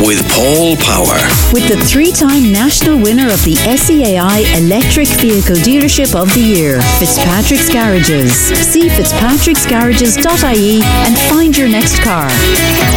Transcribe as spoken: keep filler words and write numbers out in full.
with Paul Power. With the three-time national winner of the S E A I Electric Vehicle Dealership of the Year, Fitzpatrick's Garages. See fitzpatricks garages dot I E and find your next car.